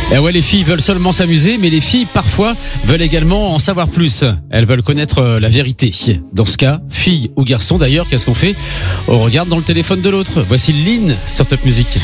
Et ouais, les filles veulent seulement s'amuser, mais les filles, parfois, veulent également en savoir plus. Elles veulent connaître la vérité. Dans ce cas, fille ou garçon d'ailleurs, qu'est-ce qu'on fait? On regarde dans le téléphone de l'autre. Voici Lynn sur Top Music.